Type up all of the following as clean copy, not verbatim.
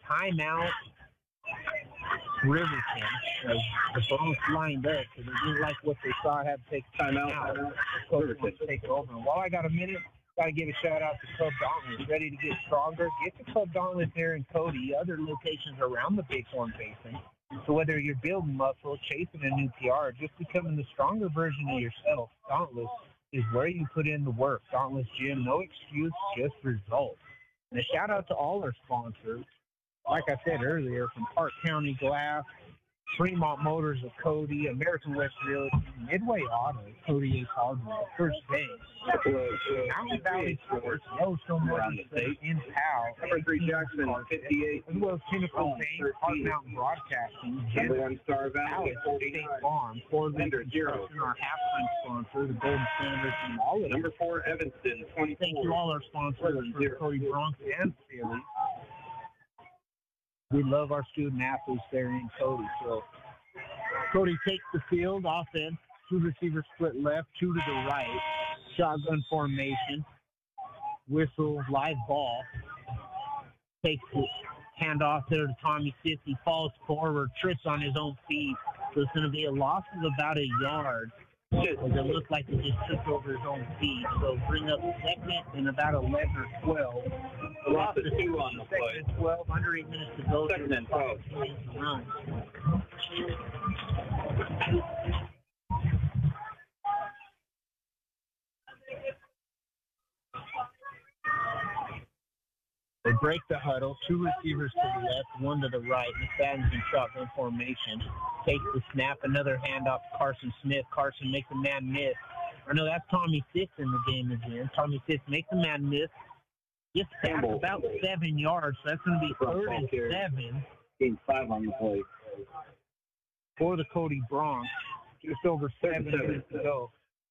timeout Riverton. The Bronx lined up, so they didn't like what they saw. Had to take timeout. The coach wants to take it over. And while I got a minute, got to give a shout out to Club Dauntless. Ready to get stronger? Get to Club Dauntless here in Cody, other locations around the Bighorn Basin. So whether you're building muscle, chasing a new PR, just becoming the stronger version of yourself, Dauntless is where you put in the work. Dauntless Gym, no excuse, just results. And a shout out to all our sponsors. Like I said earlier, from Park County Glass, Fremont Motors of Cody, American West Realty, Midway Auto, Cody Ace Hardware, First Bank, Mountain Valley Sports, Yellowstone Motor State, in Powell, Number 3 Jackson, 58. as well as Pinnacle Bank, Hard Mountain Broadcasting, Number 1 Star Valley, State Farm, Ford Construction, our halftime sponsor, the Golden Standard, and all of them. Number 4 Evanston, 24. Thank you all our sponsors for the Cody Bronx and Philly. We love our student athletes there in Cody. So Cody takes the field, offense, 2 receivers split left, 2 to the right, shotgun formation, whistle, live ball, takes the handoff there to Tommy Sith. He falls forward, trips on his own feet. So it's going to be a loss of about a yard. It looked like he just tripped over his own feet. So bring up second and about 11 or 12. Lost of 2 on the play. Second and 12, under 8 minutes to go. Second and 12. Run. They break the huddle, 2 receivers to the left, 1 to the right. McFadden's in shotgun formation. Takes the snap, another handoff to Carson Smith. Carson makes a man miss. Or no, that's Tommy Six in the game again. Tommy Six makes a man miss. Gets back about 7 yards, so that's going to be 3rd and 7. Gain 5 on the play. For the Cody Bronx. Just over 7 minutes to go.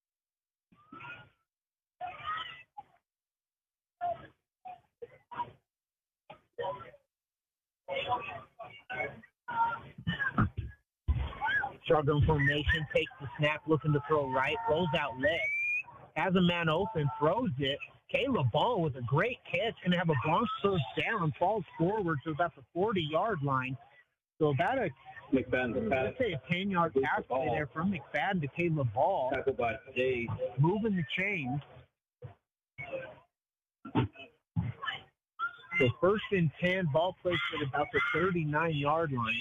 Shotgun formation, takes the snap, looking to throw right, rolls out left, has a man open, throws it. Caleb Ball with a great catch, going to have a Bronx first down, falls forward to about the 40-yard line. So about a, let's say a 10-yard pass play there from McFadden to Caleb Ball. Tackled by Dave. Moving the chains. So 1st and 10, ball placed at about the 39-yard line.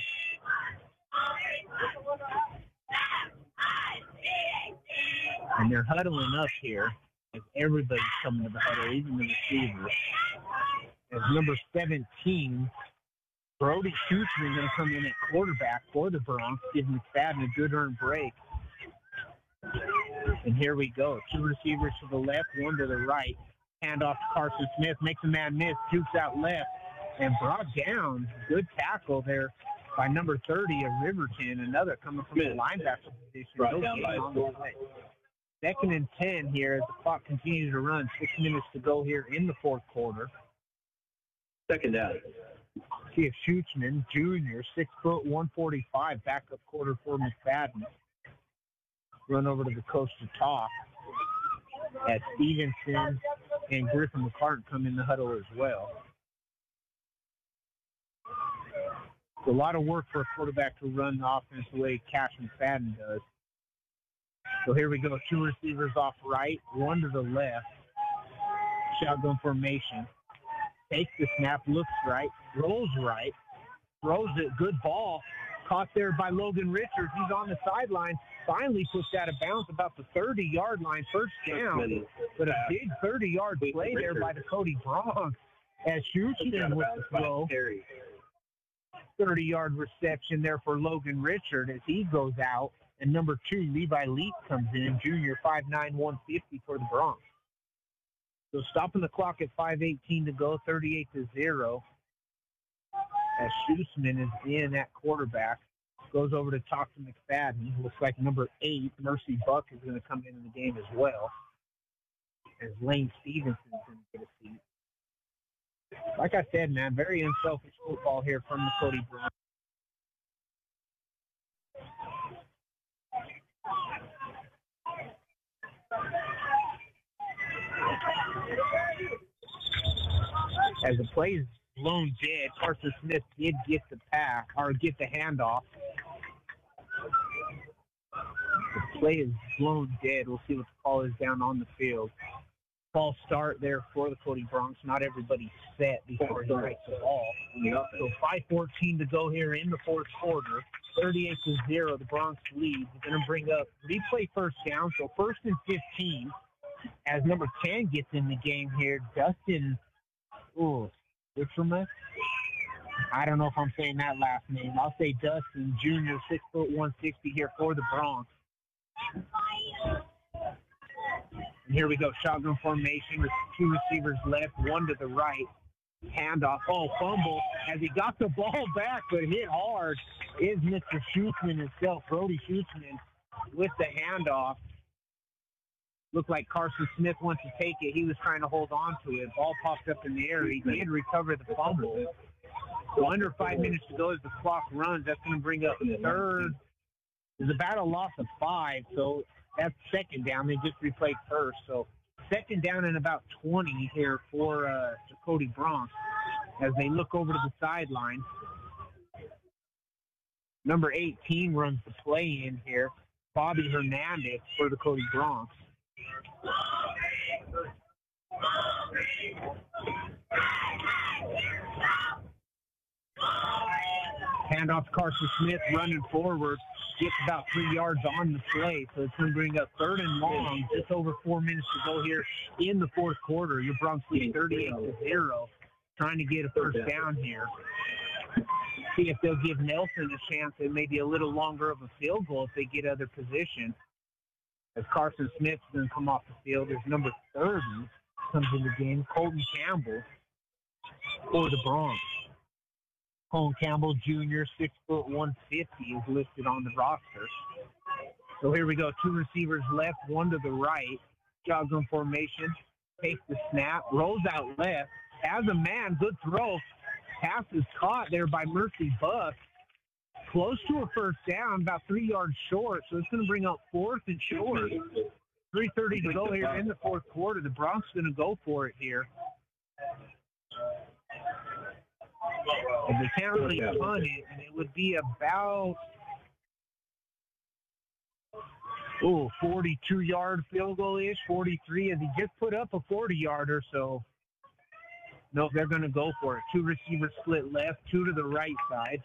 And they're huddling up here as everybody's coming to the huddle, even the receivers. As number 17, Brody Schutzman going to come in at quarterback for the Bronx, give McFadden a good earned break. And here we go. 2 receivers to the left, 1 to the right. Handoff to Carson Smith, makes a man miss, jukes out left, and brought down. Good tackle there by number 30 of Riverton, another coming from the linebacker position. Brought down by 4. 2nd and 10 here as the clock continues to run. 6 minutes to go here in the 4th quarter. 2nd down. See if Schutzman, junior, 6 foot, 145, backup quarter for McFadden. Run over to the coach to talk. As Stevenson and Griffin McCartan come in the huddle as well. It's a lot of work for a quarterback to run the offense the way Cash McFadden does. So here we go. 2 receivers off right, 1 to the left. Shotgun formation. Takes the snap, looks right, rolls right, throws it. Good ball. Caught there by Logan Richards. He's on the sideline. Finally pushed out of bounds about the 30-yard line, 1st down. But a big 30-yard play there by the Cody Bronx as Schutzman with the throw. 30-yard reception there for Logan Richard as he goes out. And number 2, Levi Leak comes in, junior, 5'9", 150 for the Bronx. So stopping the clock at 5:18 to go, 38-0. As Schutzman is in at quarterback. Goes over to talk to McFadden. Looks like number 8, Mercy Buck, is going to come into the game as well. As Lane Stevenson's going to get a seat. Like I said, man, very unselfish football here from the Cody Bronx. As the play is blown dead. Carson Smith did get the pass, or get the handoff. The play is blown dead. We'll see what the call is down on the field. False start there for the Cody Bronx. Not everybody's set before he breaks the ball. So 5:14 to go here in the fourth quarter. 38-0, the Bronx lead. We're going to bring up replay first down. So 1st and 15 as number 10 gets in the game here. Dustin, Witcherman? I don't know if I'm saying that last name. I'll say Dustin Jr., 6', 160 here for the Bronx. And here we go, shotgun formation with 2 receivers left, 1 to the right. Handoff. Fumble. As he got the ball back, but hit hard, is Mr. Schutzman himself, Brody Schutzman, with the handoff. Looked like Carson Smith wants to take it. He was trying to hold on to it. Ball popped up in the air. He did recover the fumble. So under 5 minutes to go as the clock runs. That's going to bring up third. There's about a loss of 5, so that's second down. They just replayed first. So second down and about 20 here for the Cody Bronx as they look over to the sideline. Number 18 runs the play in here. Bobby Hernandez for the Cody Bronx. Handoff to Carson Smith running forward. Gets about 3 yards on the play, so it's going to bring up 3rd and long. Just over 4 minutes to go here in the fourth quarter. Your Bronx lead 38-0, trying to get a first down here. See if they'll give Nelson a chance at maybe a little longer of a field goal if they get other position. As Carson Smith's going to come off the field, there's number 30 comes in the game, Colton Campbell for the Bronx. Colton Campbell Jr., 6', 150 is listed on the roster. So here we go. 2 receivers left, 1 to the right. Shotgun formation. Takes the snap. Rolls out left. Has a man. Good throw. Pass is caught there by Mercy Buck. Close to a first down, about 3 yards short. So it's going to bring up 4th and short. 3:30 to go here in the fourth quarter. The Bronx going to go for it here. And they can't really punt it, and it would be about 42-yard field goal-ish, 43, as he just put up a 40-yarder, so no, they're going to go for it. 2 receivers split left, 2 to the right side.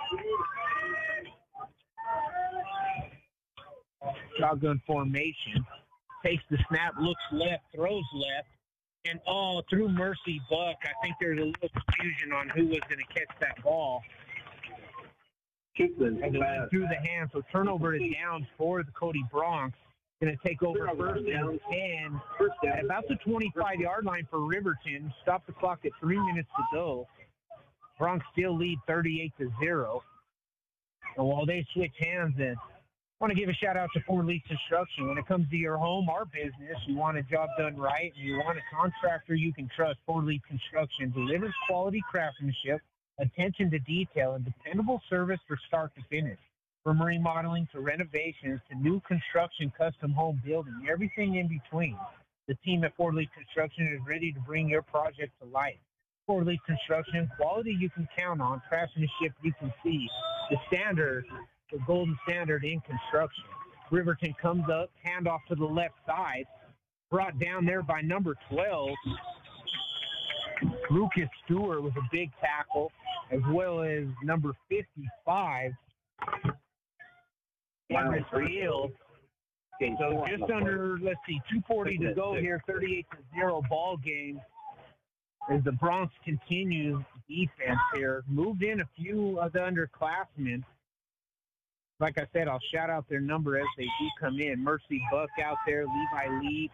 Shotgun formation. Takes the snap, looks left, throws left. And through Mercy Buck, I think there's a little confusion on who was going to catch that ball. And it went through the hands, so turnover is down for the Cody Bronx. Going to take over 1st and 10 at about the 25-yard line for Riverton. Stop the clock at 3 minutes to go. Bronx still lead 38-0. And while they switch hands, and I want to give a shout out to Ford Leaf Construction. When it comes to your home or business, you want a job done right, and you want a contractor you can trust. Ford Leaf Construction delivers quality craftsmanship, attention to detail, and dependable service for start to finish. From remodeling to renovations to new construction, custom home building, everything in between. The team at Ford Leaf Construction is ready to bring your project to life. Ford Leaf Construction, quality you can count on, craftsmanship you can see. The standard, the golden standard in construction. Riverton comes up, handoff to the left side, brought down there by number 12. Lucas Stewart with a big tackle, as well as number 55, Cameron Field. So just under, 2:40 to go here, 38-0 ball game. As the Bronx continues defense here, moved in a few of the underclassmen. Like I said, I'll shout out their number as they do come in. Mercy Buck out there, Levi Lee.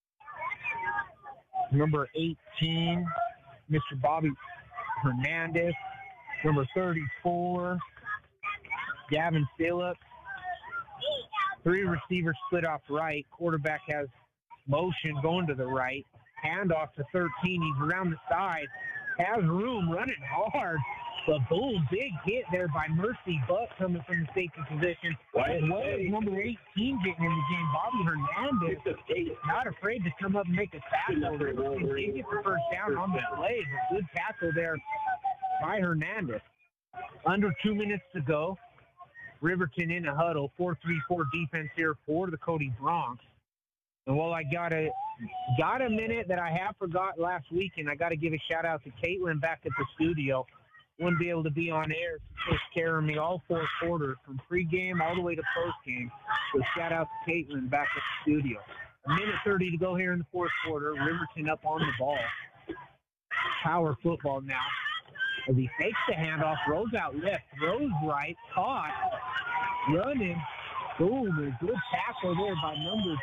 Number 18, Mr. Bobby Hernandez. Number 34, Gavin Phillips. 3 receivers split off right. Quarterback has motion going to the right. Handoff to 13. He's around the side. Has room, running hard. But boom, big hit there by Mercy Buck coming from the safety position. As well as number 18 getting in the game, Bobby Hernandez. Not afraid to come up and make a tackle. They get the first down on the play. But good tackle there by Hernandez. Under 2 minutes to go. Riverton in a huddle. 4-3-4 defense here for the Cody Bronx. And while I got a minute that I have forgot last weekend, I got to give a shout out to Caitlin back at the studio. Wouldn't be able to be on air. She takes care of me all 4 quarters, from pregame all the way to postgame. So shout out to Caitlin back at the studio. A minute 30 to go here in the fourth quarter. Riverton up on the ball. Power football now. As he fakes the handoff, rolls out left, throws right, caught, running. Boom, a good tackle there by number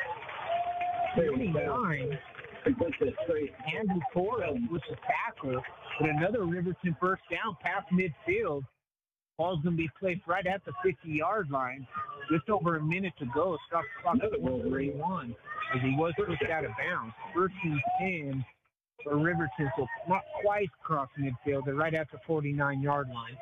39. Andrew Torres with the tackle. But another Riverton first down past midfield. Ball's going to be placed right at the 50-yard line. Just over a minute to go. Stop the clock at 1:31 as he was pushed out of bounds. First and 10 for Riverton, so not quite across midfield. They're right at the 49-yard line.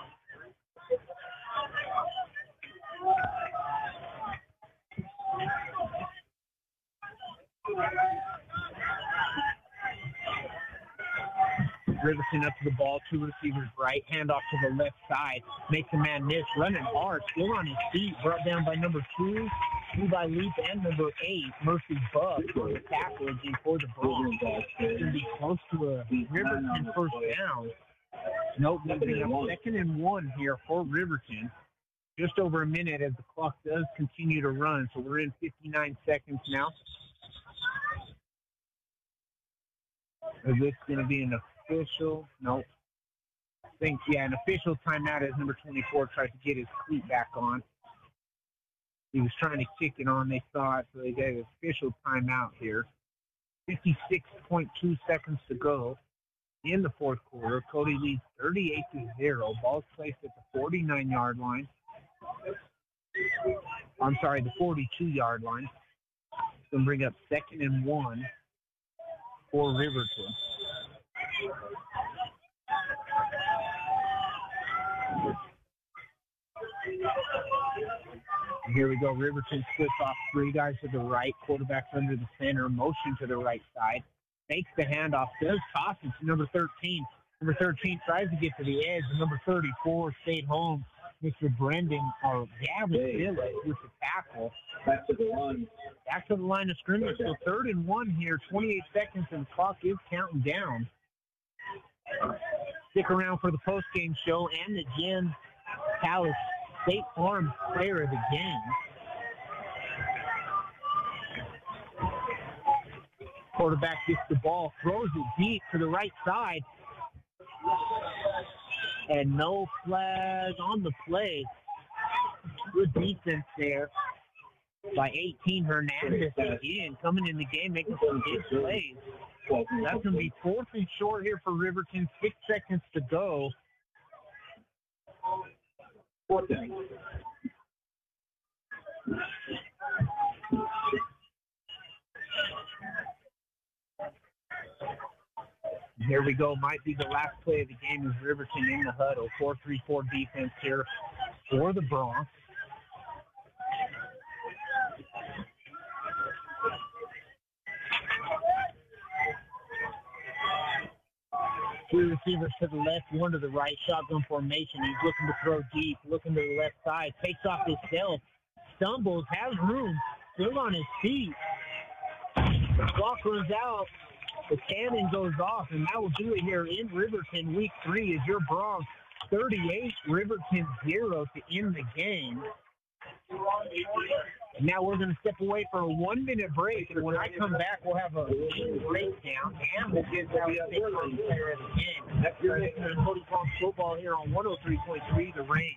Riverton up to the ball, 2 receivers right, handoff to the left side, makes a man miss, running hard, still on his feet, brought down by number 2, Levi Leap, and number 8, Murphy Buck, on the tackle again for the Bronx. It's going to be close to a Riverton first down. Nope, they're going to have 2nd and 1 here for Riverton. Just over a minute as the clock does continue to run, so we're in 59 seconds now. Is this going to be an official? Nope. I think, an official timeout as number 24 tries to get his cleat back on. He was trying to kick it on, they saw it, so they gave an official timeout here. 56.2 seconds to go in the fourth quarter. Cody leads 38-0. Ball's placed at the 49-yard line. I'm sorry, the 42-yard line. It's going to bring up 2nd and 1 for Riverton. Here we go. Riverton splits off 3 guys to the right. Quarterback's under the center. Motion to the right side. Fakes the handoff. Does toss it to number 13. Number 13 tries to get to the edge. And number 34 stayed home. Mr. Brendan, or Gavin Phillips with the tackle. Back to the line. Back to the line of scrimmage. So 3rd and 1 here. 28 seconds and the clock is counting down. Stick around for the post-game show and the Jim Callis State Farm player of the game. Quarterback gets the ball, throws it deep to the right side. And no flag on the play. Good defense there by 18. Hernandez again coming in the game, making some big plays. That's going to be 4th and short here for Riverton. 6 seconds to go. 4th down. Here we go. Might be the last play of the game as Riverton in the huddle. 4-3-4 defense here for the Bronx. Two receivers to the left, 1 to the right. Shotgun formation. He's looking to throw deep, looking to the left side. Takes off himself, stumbles, has room, still on his feet. The clock runs out. The cannon goes off, and that will do it here in Riverton Week 3 as your Bronx 38, Riverton 0 to end the game. Now we're going to step away for a 1-minute break, and when I come back, we'll have a breakdown, and we'll get out the player of the game. That's your Cody Bronx football here on 103.3 The Range.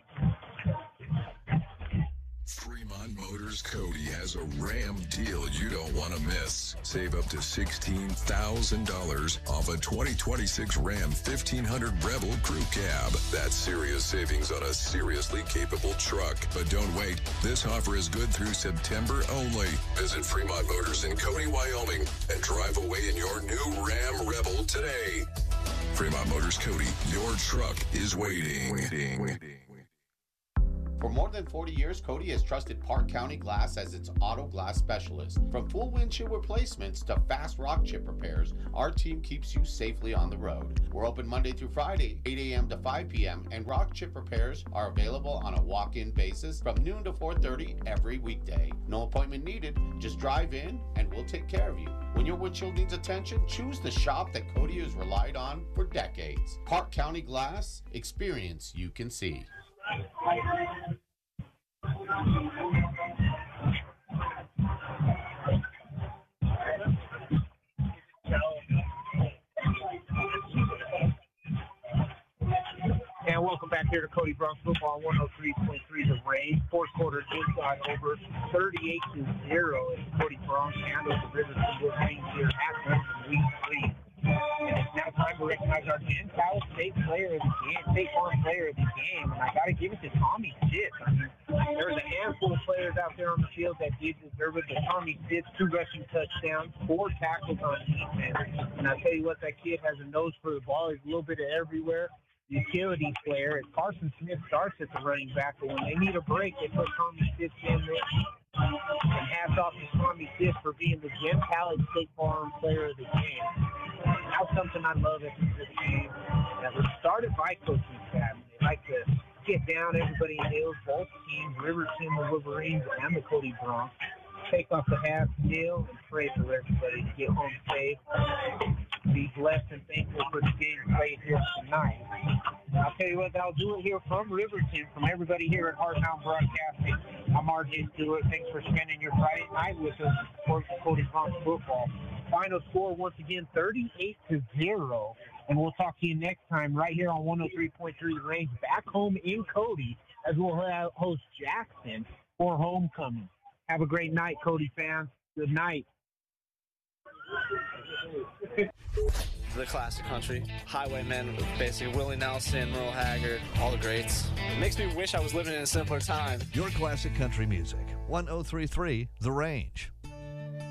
Fremont Motors Cody has a Ram deal you don't want to miss. Save up to $16,000 off a 2026 Ram 1500 Rebel Crew Cab. That's serious savings on a seriously capable truck. But don't wait. This offer is good through September only. Visit Fremont Motors in Cody, Wyoming, and drive away in your new Ram Rebel today. Fremont Motors Cody, your truck is waiting. For more than 40 years, Cody has trusted Park County Glass as its auto glass specialist. From full windshield replacements to fast rock chip repairs, our team keeps you safely on the road. We're open Monday through Friday, 8 a.m. to 5 p.m., and rock chip repairs are available on a walk-in basis from noon to 4:30 every weekday. No appointment needed, just drive in and we'll take care of you. When your windshield needs attention, choose the shop that Cody has relied on for decades. Park County Glass, experience you can see. And welcome back here to Cody Bronx Football on 103.3 The Range. Fourth quarter inside over 38-0 as Cody Bronx handles the Riverton Wolverines here at home in week 3. And it's now time to recognize our Gentile State player of the game, State Farm player of the game. And I got to give it to Tommy Sitz. I mean, there's a handful of players out there on the field that did deserve it. But Tommy Sitz, 2 rushing touchdowns, 4 tackles on defense. And I tell you what, that kid has a nose for the ball. He's a little bit of everywhere. Utility player. As Carson Smith starts at the running back, but when they need a break, they put Tommy Sitz in there. And hats off to Tommy Sitz for being the Gentile State Farm player of the game. Now something I love at this game that was started by coaching staff. They like to get down, everybody nails both teams, Riverton, the Wolverines, and the Cody Bronx. Take off the half, kneel, and pray for everybody to get home safe. Be blessed and thankful for the game played here tonight. I'll tell you what, I'll do it here from Riverton, from everybody here at Heartbound Broadcasting. I'm RJ Stewart. Thanks for spending your Friday night with us for Cody Bronx football. Final score, once again, 38-0. And we'll talk to you next time right here on 103.3 The Range, back home in Cody, as we'll host Jackson for homecoming. Have a great night, Cody fans. Good night. The classic country. Highwaymen with basically Willie Nelson, Merle Haggard, all the greats. It makes me wish I was living in a simpler time. Your classic country music. 103.3 The Range.